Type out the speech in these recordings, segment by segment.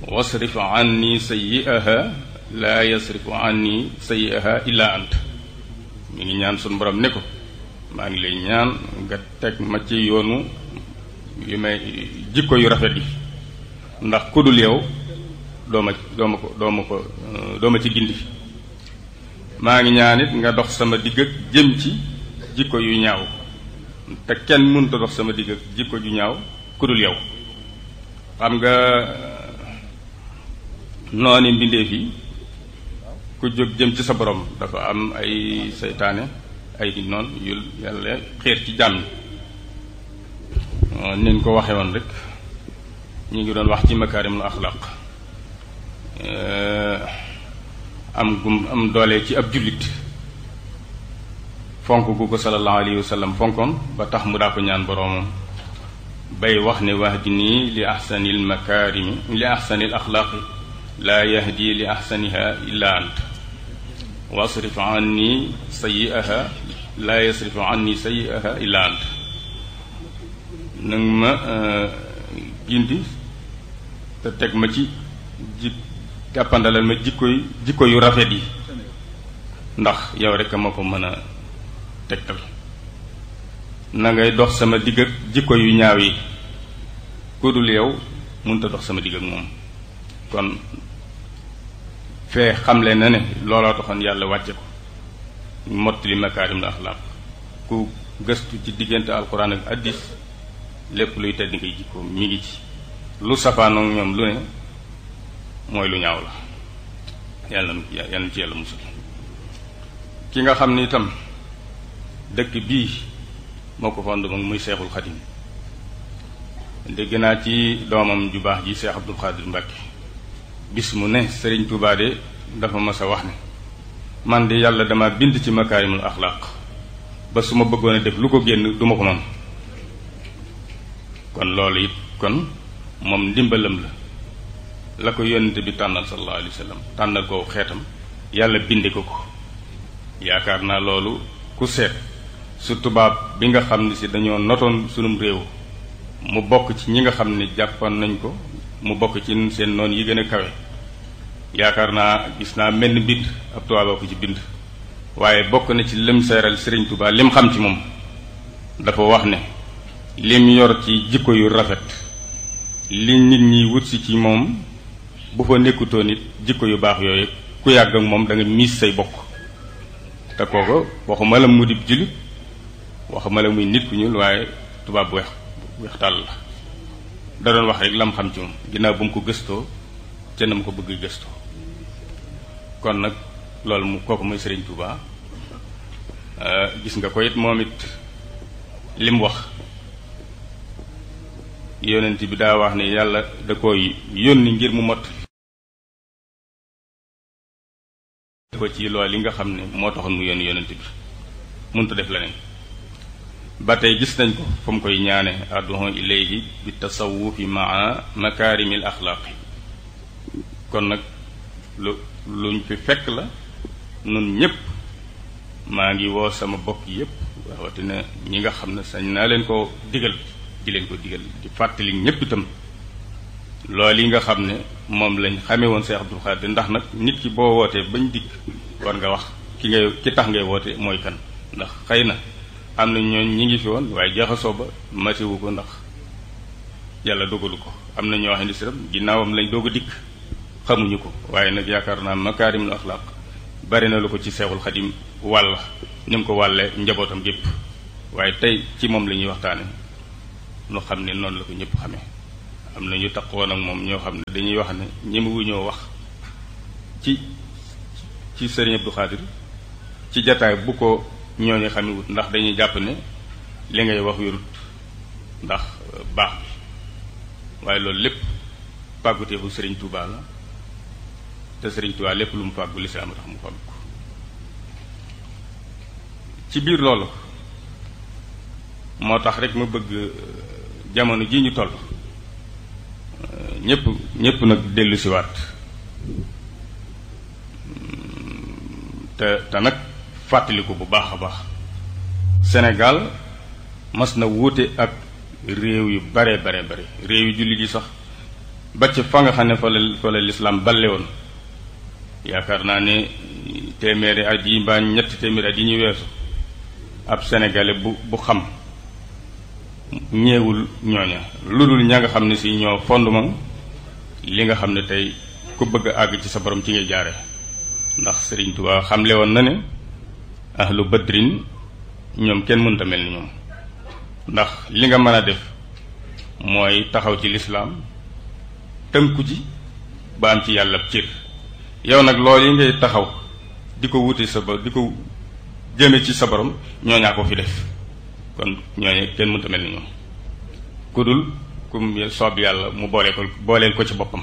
wasrif anni sayyi'aha laa yasrifu anni sayyi'aha illa ant. mi ngi ñaan sunu borom ne ko maa ngi lay ñaan nga teg ma ci yoonu yu may jikko yu rafet yi, ndax ku dul yow doo ma ci gindi. maa ngi ñaan it nga dox sama digg ak jëm ci jikko yu ñaaw, te kenn mënta dox sama digg ak jikko ju ñaaw ku dul yow. xam nga noonu mbindeef yi ku jóg jëm ci sa borom dafa am ay seytaane, ay di noon yu yàlla xeer ci jàmm niñ ko waxe woon rek. ñu ngi doon wax ci makaarimul axlaaq, am doole ci ab jullit, fonk gu ko sallallahu alayhi wa sallam fonkoon ba tax mu daa ko ñaan boroomam bay wax ne wahdini li ahsanil makaarimi li ahsanil axlaaqi laa yahdi li ahsaniha illa ant wasrif anni sayyi'aha laa yasrifu anni sayyi'aha illa ant. nag ma gindi te teg ma ci jàppandalal ma jikko yu rafet yi, ndax yow rek ma ko mën a tegtal. na ngay dox sama digg ak jikko yu ñaaw yi, ku dul yow mënut a dox sama digg ak moom. kon fee xamle na ne looloo taxoon yàlla wàcce ko mottali makaarimul axlaaq. ku gëstu ci diggante alquran ak addis lépp luy tedd ngay jikko mi ngi ci. lu safaanoog ñoom lu ne mooy lu ñaaw la. yàlla na ci yàlla musul. ki nga xam ni itam dëkk bii moo ko fond moom muy seexul xadim. dégg naa ci doomam ju baax ji Seex Abdul Xaadir Mbàkke bis mu ne Sëriñ Tuubaa de dafa mas a wax ne man de yàlla dama bind ci makaarimul axlaaq ba su ma bëggoon a def lu ko génn duma ko mën. kon loolu it kon moom ndimbalam la ko yónnente bi tànnal sallallahu alayhi wa sallam tànnal ko xeetam yàlla binde ko ko. yaakaar naa loolu ku seet su tubaab bi nga xam ne si dañoo notoon sunum réew mu bokk ci ñi nga xam ne jàppoon nañ ko, mu bokk ci seen noon yi gën a kawe. yaakaar naa gis naa menn mbind ab tubaab ko ci bind, waaye bokk na ci lim seeral Sëriñ Tuubaa lim xam ci moom. dafa wax ne lim yor ci jikko yu rafet li nit ñi wut si ci moom bu fa nekkutoo nit jikko yu baax yooyu ku yàgg ak moom da nga miis say bokk. te kooku waxuma la mu di jullit, waxuma la muy nit ku ñuul, waaye tubaab bu weex tàll la. da doon wax rek lam xam ci moom ginnaaw bu mu ko gëstoo ca na mu ko bëgg gëstoo. kon nag loolu kooku mooy Sëriñ Tuubaa. gis nga ko it moom it lim wax yonent bi daa wax ne yàlla da koy yónni ngir mu mott ko ci loolu li nga xam ne moo taxoon mu yónni yonent bi, mënut a def leneen. ba tey gis nañ ko fa mu koy ñaane adduhu ilayhi bi tasawufi maa makaarimil axlaaqi. kon nag luñ fi fekk la nun ñépp. maa ngi woo sama bokk yépp rawatina ñi nga xam ne sañ naa leen ko digal di leen ko digal di fàttali ñépp itam loolu yi nga xam ne moom lañ xamee woon Seex Abdul Xaadir. ndax nag nit ki boo wootee bañ dikk war nga wax ki tax ngay woote mooy kan. ndax xëy na am na ñooñ ñi ngi fi woon waaye jaxasoo ba matiwu ko ndax yàlla dogalu ko. am na ñoo xam ne si tam ginnaawam lañ doog a dikk xamuñu ko. waaye nag yaakaar naa makaarimul axlaaq bari na lu ko ci Seexul Xadim wàll ni mu ko wàllee njabootam gépp. waaye tey ci moom la ñuy waxtaane nu xam ne noonu la ko ñëpp xamee. am na ñu taqoon ak moom ñoo xam ne dañuy wax ne ñemewuñoo wax ci Sëriñ Abdou Xaadir ci jataay bu ko ñooñu xamewut, ndax dañuy jàpp ne li ngay wax wérut ndax baax bi. waaye loolu lépp pàgguteefu Sëriñ Tuubaa la, te Sëriñ Tuubaa lépp lu mu fàggu lislaam tax mu fàggu ko. ci biir loolu moo tax rek ma bëgg jamono ji ñu toll ñépp nag dellu siwaat te nag fàttaliku bu baax a baax. Sénégal mas na wuute ak réew yu bare réew yu jullit yi sax ba ci fa nga xam ne fa la lislaam balle woon. yaakaar naa ne téeméeri at yi mbaa ñetti téeméeri at yi ñu weesu ab sénégalais bu xam ñeewul ñooña lu dul ña nga xam ne si ñoo fondement li nga xam ne tey ku bëgg a àgg ci sa borom ci ngay jaare ndax Sëriñ Tuubaa xamle woon na ne ahlu badrin ñoom kenn mënta mel ni ñoom ndax li nga mën a def mooy taxaw ci lislaam tënku ci ba am ci yàlla cër yow nag loolu yi ngay taxaw di ko wuti sa borom di ko jëme ci sa borom ñooñaa ko fi def kon ñooñu kenn mënta mel ni ñoom ku dul kum soob yàlla mu booleel ko ci boppam.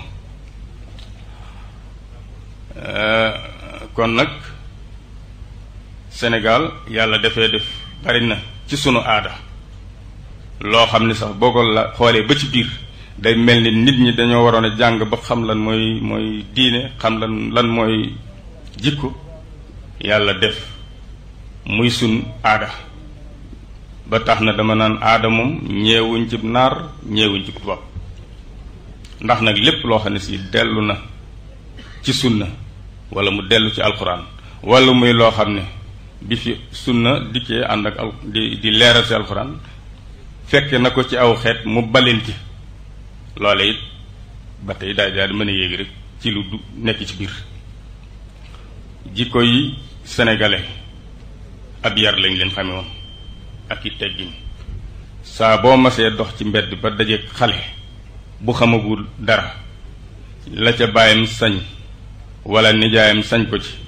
kon nag Sénégal yàlla dafee def bari na ci sunu aada loo xam ne sax boo ko la xoolee ba ci biir day mel ni nit ñi dañoo waroon a jàng ba xam lan mooy diine xam lan mooy jikko yàlla def muy sun aada ba tax na dama naan aada moom ñeewuñ ci naar ñeewuñ ci tubaab ndax nag lépp loo xam ne si dellu na ci sunna wala mu dellu ci alxuraan wala muy loo xam ne bi fi sunna dikkee ànd ak di leeral ci alxuraan fekke na ko ci aw xeet mu balin ci loole it ba tey daay daal di mën a yéegi rek ci lu nekk ci biir jikko yi sénégalais ab yar lañ leen xame woon ak i teggin saa boo masee dox ci mbedd ba dajeek xale bu xamagul dara la ca bàyyam sañ wala nijaayam sañ ko ci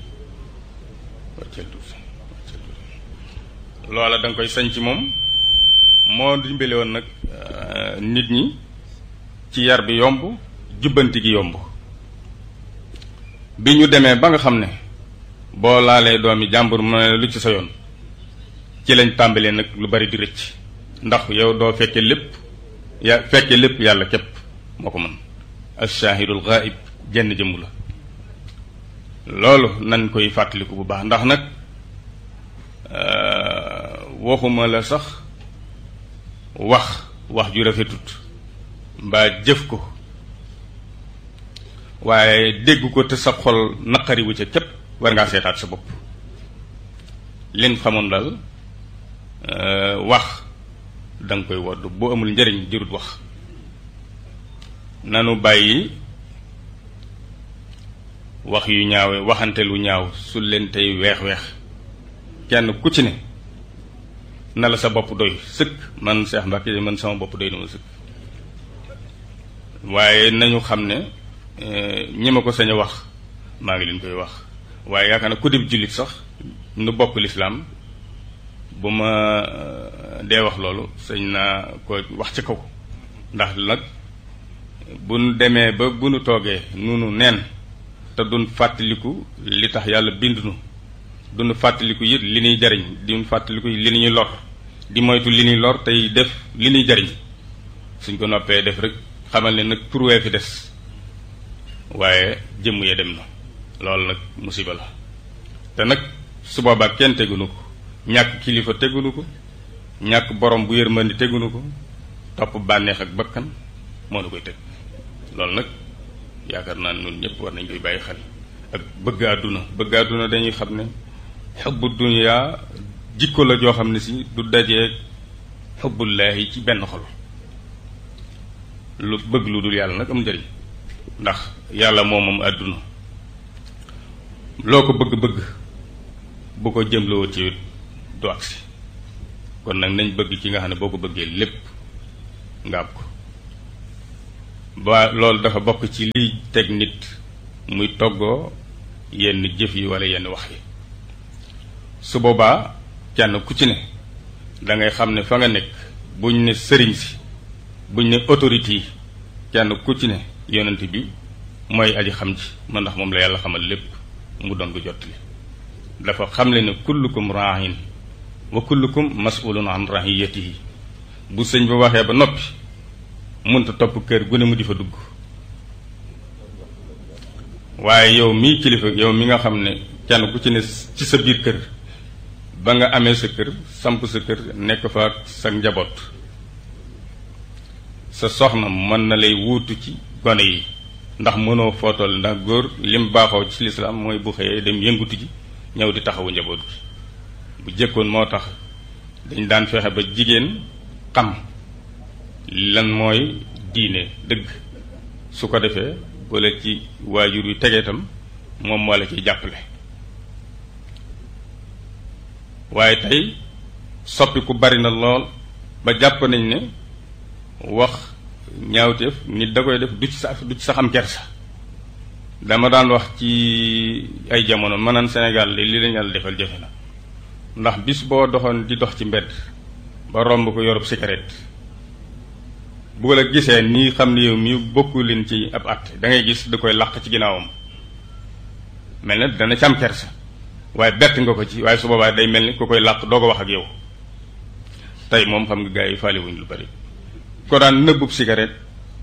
loola da nga koy sañ ci moom moo dimbale woon nag nit ñi ci yar bi yomb jubbanti gi yomb bi ñu demee ba nga xam ne boo laalee doomi jàmbur mu ne lu ci sa yoon ci lañ tàmbalee nag lu bari di rëcc ndax yow doo fekke lépp fekke lépp yàlla képp moo ko mën ash-shahidul ghaib jenn jëmm la loolu nañ koy fàttaliku bu baax ndax nag waxuma la sax wax ju rafetut mbaa jëf ko waaye dégg ko te sa xol naqariwu ca képp war ngaa seetaat sa bopp leen xamoon daal wax da nga koy wodd boo amul njëriñ jërut wax nanu bàyyi wax yu ñaawe waxante lu ñaaw su leen tey weex-weex kenn ku ci ne na la sa bopp doy sëkk man Cheikh Mbacke man sama bopp doy na ma sëkk waaye nañu xam ne ñi ma ko sañ a wax maa ngi leen koy wax waaye yaakaar na ku dib jullit sax nu bokk lislaam bu ma dee wax loolu sañ naa ko wax ci kaw ndax nag bu nu demee ba bu nu toogee nunu neen te duñ fàttaliku li tax yàlla bind nu duñu fàttaliku it li ñuy jariñ duñ fàttaliku li ñuy lor di moytu li ñuy lor tey def li ñuy jariñ suñ ko noppee def rek xamal ne nag turwee fi des waaye jëmm ya dem na loolu nag musiba la te nag su boobaa kenn tegunu ko ñàkk kilifa tegunu ko ñàkk borom bu yërmandi tegunu ko topp bànneex ak bakkan moo nu koy teg loolu nag yaakaar naa ñun ñëpp war nañ koy bàyyi xel ak bëgg àdduna dañuy xam ne xubbu dunya jikko la joo xam ne si du dajee xubbullaahi ci benn xol lu bëgg lu dul yàlla nag am njëriñ ndax yàlla moom àdduna loo ko bëgg-bëgg bu ko jëmloo ci du agsi kon nag nañ bëgg ci nga xam ne boo ko bëggee lépp nga am ko ba loolu dafa bokk ci liy teg nit muy toggoo yenn jëf yi wala yenn wax yi su boobaa kenn ku ci ne da ngay xam ne fa nga nekk buñ ne sëriñ si buñ ne autorité yi kenn ku ci ne yonent bi mooy aji xam ji man ndax moom la yàlla xamal lépp mu doon ko jottali dafa xamle ne kullukum raahin wa kullukum mas'ulun an rahiyatihi bu sëñ ba waxee ba noppi mënta topp kër gu ne mu di fa dugg waaye yow mii kilifa yow mi nga xam ne kenn ku ci ne ci sa biir kër ba nga amee sa kër samp sa kër nekk fa ak sa njaboot sa soxna mën na lay wuutu ci gone yi ndax mënoo footol ndax góor lim baaxoo ci lislaam mooy bu xëyee dem yëngutu ji ñëw di taxawu njaboot gi bu jëkkoon moo tax dañ daan fexe ba jigéen xam lan mooy diine dëgg su ko defee bu la ci waajur yu tegee itam moom moo la ciy jàppale waaye tey soppiku bari na lool ba jàpp nañ ne wax ñaawteef nit da koy def du ci sax am kersa dama daan wax ci ay jamono ma naan Sénégal li lañ yàlla defal jafe na ndax bis boo doxoon di dox ci mbedd ba romb ko yorub cigarette bu la gisee nii xam ne yow mi bokku leen ci ab at da ngay gis da koy làq ci ginnaawam mel na dana ci am kersa waaye bett nga ko ci waaye su boobaa day mel ni ku koy làq doo ko wax ak yow tey moom xam nga gars yi faale wuñ lu bari ko daan nëbbub cigarette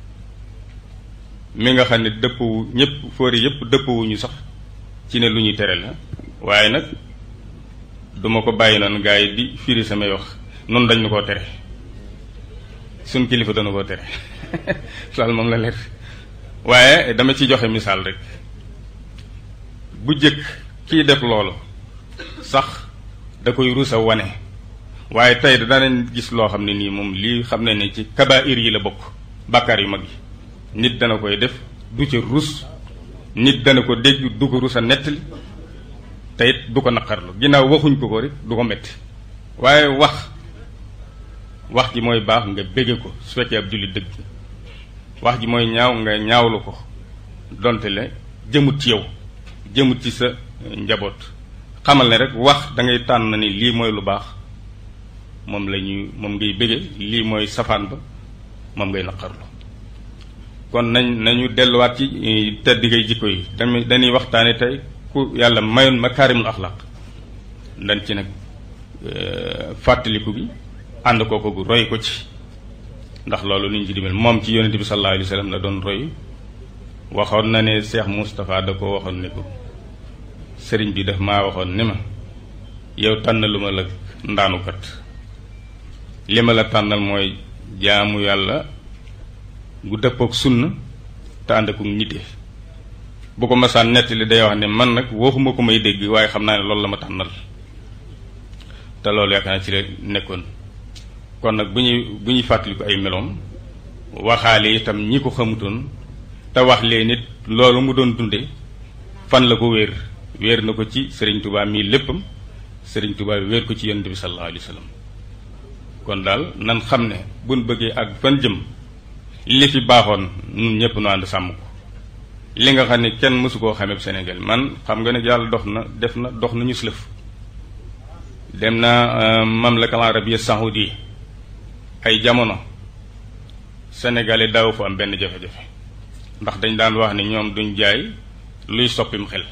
mi nga xam ne dëppwu ñëpp fóori yëpp dëppwuñu sax ci ne lu ñuy tere la waaye nag duma ko bàyyi noonu gars yi di firi samay wax noonu dañ na koo tere suñ kilifa dana koo tere loolu moom la leer waaye dama ci joxe misaal rek bu jëkk kii def loolu sax da koy rusa wane waaye tey danañ gis loo xam ne nii moom lii xam ne ne ci kabaa'ir yi la bokk bàkkaar yu mag yi nit dana koy def du ca rus nit dana ko dégg du ko rus a nettali te it du ko naqarlu ginnaaw waxuñ ko rek du ko metti waaye wax ji mooy baax nga bége ko su fekkee ab jullit dëgg wax ji mooy ñaaw nga ñaawlu ko donte le jëmut ci yow jëmut ci sa njaboot xamal ne rek wax da ngay tànn ni lii mooy lu baax moom ngay bége lii mooy safaan ba moom ngay naqarlu kon nañu delluwaat ci tedd ngay jikko yi dañuy waxtaane tey ku yàlla mayoon makaarimul axlaaq dañ ci nag fàttaliku gi ànd kooku gu roy ko ci ndax loolu niñ ci dimbal moom ci yonente bi sallallahu alayhi wa sallam la doon roy waxoon na ne Cheikh Moustapha da ko waxoon ne ko sëriñ bi daf maa waxoon ne ma yow tànn lu ma la ndaanukat li ma la tànnal mooy jaamu yàlla gu dëppook sunna te ànd ak nite bu ko masaan nettali day wax ne man nag waxuma ko may dégg waaye xam naa ne loolu la ma tànnal te loolu yaakaar naa ci la nekkoon kon nag bu ñuy fàttali ko ay meloom waxaale itam ñi ko xamutoon te wax leen nit loolu mu doon dunde fan la ko wéer na ko ci Serigne Touba mii léppam Serigne Touba wéer ko ci yonent bi sallallahu alayhi wa sallam kon daal nan xam ne buñ bëggee ak fan jëm li fi baaxoon ñun ñëpp nu ànd sàmm ko li nga xam ne kenn mësu koo xamee Sénégal man xam nga ne yàlla dox nañu silëf dem na mamlaka arabia saoudi ay jamono sénégalais daaw fa am benn jafe-jafe ndax dañ daan wax ne ñoom duñ jaay luy soppim xel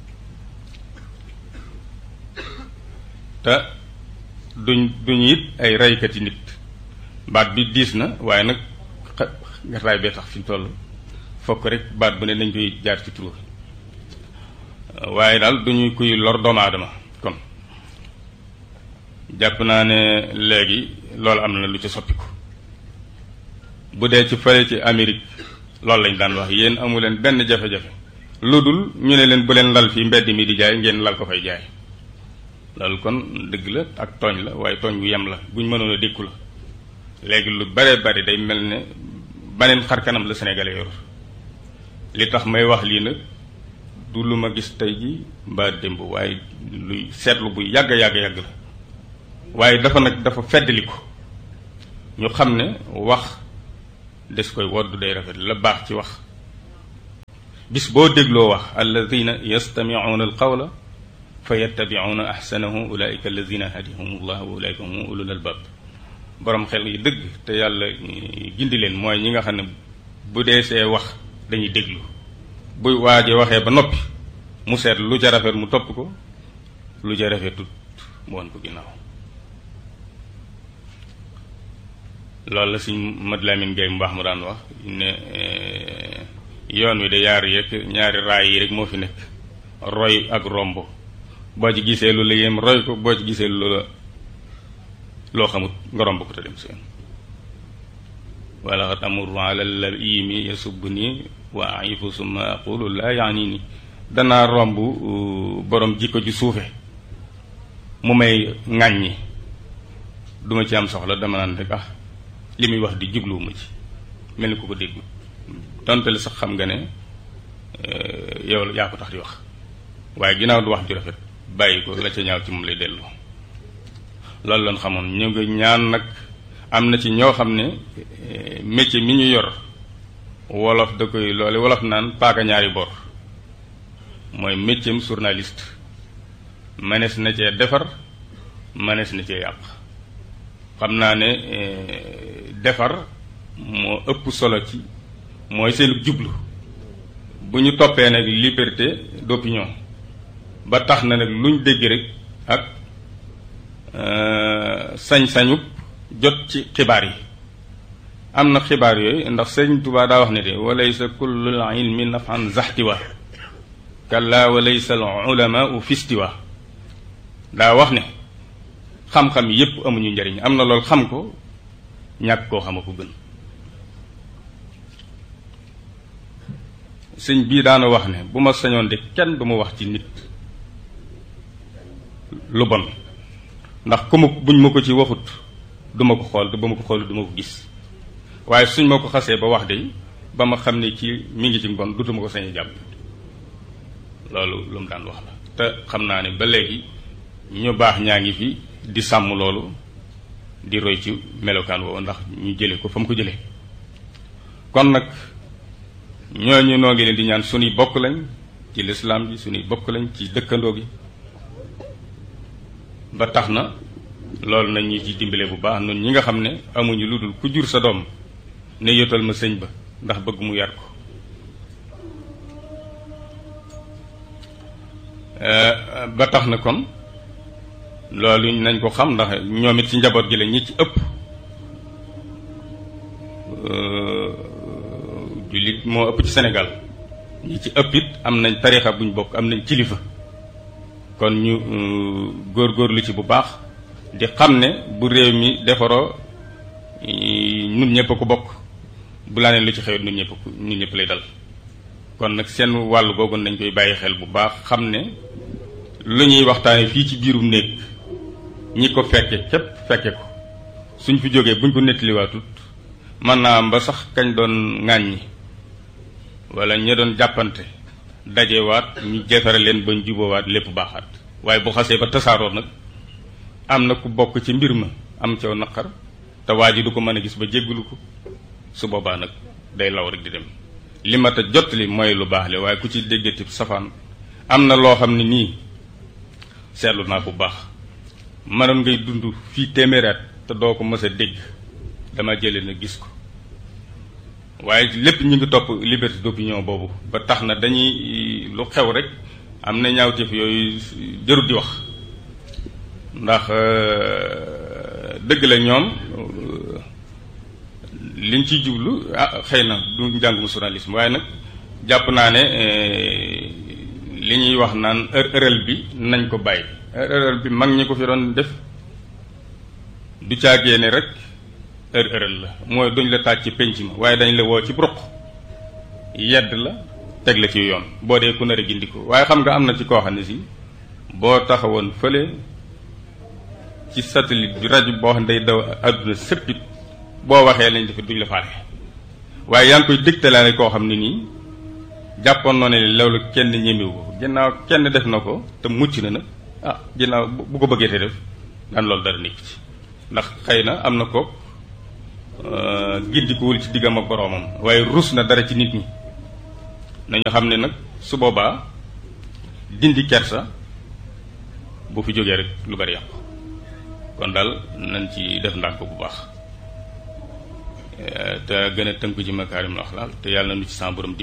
te duñ it ay reykati nit baat bi diis na waaye nag gataay bee tax fi ñu toll fokk rek baat bu ne dañ koy jaar ci tur waaye daal duñu kuy lor doomu aadama kon jàpp naa ne léegi loolu am na lu ci soppiku bu dee ci fële ci Amérique loolu lañ daan wax yéen amu leen benn jafe-jafe lu dul ñu ne leen bu leen lal fii mbedd mi di jaay ngeen lal ko fay jaay loolu kon dëgg la ak tooñ la waaye tooñ bu yem la buñ mënoon a dékku la léegi lu bare bari day mel ne baneen xar kanam la sénégalais yor li tax may wax lii nag du lu ma gis tey ji mbaa démb waaye luy seetlu bu yàgg la waaye dafa feddali ko ñu xam ne wax des koy wodd day rafet la baax ci wax bis boo dégloo wax alladina yastamicuuna alqawla fa yattabicuuna axsanahu ulaika alladina hadihum allah wa ulaika hum ulul albab borom xel yi dëgg te yàlla gindi leen mooy ñi nga xam ne bu dee see wax dañuy déglu buy waaje waxee ba noppi mu seet lu ca rafet mu topp ko lu ca rafetut mu won ko ginnaaw loolu la suñ Mad Lamin Gay mu baax mu daan wax ne yoon wi de ñaari raay yi rek moo fi nekk roy ak romb boo ci gisee lu la yéem roy ko boo ci gisee loo xamut nga romb ko te dem seen wala xat amuru ala laimi yasub nii wa aifu summa aqulu laa yaani ni danaa romb borom jikko ju suufe mu may ŋàññi duma ci am soxla dama naan rek li muy wax di jubluwuma ci mel ni ku ko dégg donte la sax xam nga ne yow yaa ko tax di wax waaye ginnaaw du wax ju rafet bàyyi ko la ca ñaaw ci moom lay dellu loolu lañ xamoon ñu ngi ñaan nag am na ci ñoo xam ne métier mi ñu yor wolof da koy loole wolof naan paaka ñaari bor mooy métier journaliste manees na cee defar manees na cee yàq xam naa ne defar moo ëpp solo ci mooy seen jublu bu ñu toppee nag liberté d'opinion ba tax na nag luñ dégg rek ak sañ-sañub jot ci xibaar yi am na xibaar yooyu ndax Sëriñ Tuubaa daa wax ne de walaysa kullul ilmi nafan zaxtiwa kalla walaysa al ulama fistiwa daa wax ne xam-xam yépp amuñu njariñ am na lool xam ko ñàkk koo xam a ko gën sëñ bii daana wax ne bu ma sañoon de kenn du ma wax ci nit lu bon ndax ku ma buñ ma ko ci waxut duma ko xool te ba ma ko xool duma ko gis waaye suñ ma ko xasee ba wax de ba ma xam ne kii mi ngi ci mbon dutuma ko sañ a jàpp loolu lu mu daan wax la te xam naa ne ba léegi ñu baax ñaa ngi fi di sàmm loolu di roy ci melokaan woowu ndax ñu jële ko fa mu ko jële kon nag ñooñu noo ngi leen di ñaan suñuy bokk lañ ci lislaam bi suñuy bokk lañ ci dëkkandoo gi ba tax na loolu nañ ñu ci dimbale bu baax noonu ñi nga xam ne amuñu lu dul ku jur sa doom ne yotal ma sëñ ba ndax bëgg mu yar ko ba tax na kon loolu nañ ko xam ndax ñoom it ci njaboot gi la ñi ci ëpp jullit moo ëpp ci Sénégal ñi ci ëpp it am nañ tarixa buñ bokk am nañ kilifa kon ñu góorgóorlu ci bu baax di xam ne bu réew mi defaroo ñun ñëpp a ko bokk bu laa neen lu ci xewet ñun ñëpp lay dal kon nag seen wàllu googu nañ koy bàyyi xel bu baax xam ne lu ñuy waxtaane fii ci biirum néeg ñi ko fekke képp fekke ko suñ fi jógee buñ ko nettaliwaatut mën naa am ba sax kañ doon ŋàññi wala ña doon jàppante dajewaat ñu jefere leen bañ juboowaat lépp baaxaat waaye bu xasee ba tasaaroo nag am na ku bokk ci mbir ma am caw naqar te waa ji du ko mën a gis ba jéggalu ko su boobaa nag day law rek di dem li ma ta jot li mooy lu baax le waaye ku ci déggati safaan am na loo xam ne nii seetlu naa bu baax mënoon ngay dund fii téeméeraat te doo ko mës a dégg dama jële na gis ko waaye lépp ñu ngi topp liberté d'opinion boobu ba tax na dañuy lu xew rek am na ñaawteef yooyu jërut di wax ndax dëgg la ñoom liñ ciy jublu xëy na du njàngum journalisme waaye nag jàpp naa ne li ñuy wax naan ërël bi nañ ko bàyyi ërël bi mag ñi ko fi doon def du caagee ne rek ërël la mooy duñ la taaj ci penc ma waaye dañ la woo ci ruq yedd la teg la ci yoon boo dee ku nar a gindi ko waaye xam nga am na ci koo xam ne si boo taxawoon fële ci satellite bi rajo boo xam ne day daw àdduna sëppit boo waxee lañ def duñ la faale waaye yaa ngi koy dégtalaale koo xam ne nii jàppoon noo ne loolu kenn ñemewu ko ginnaaw kenn def na ko te mucc na nag ginnaaw bu ko bëggee te def daan loolu dara nekk ci ndax xëy na am na ko gindikuwul ci diggam ak boroomam waaye rus na dara ci nit ñi nañu xam ne nag su boobaa dindi kersa bu fi jógee rek lu bari yàqu kon daal nañ ci def ndànk bu baax te gën a tënku ci makaarimul axlaaq te yàlla na nu ci sa borom dimbali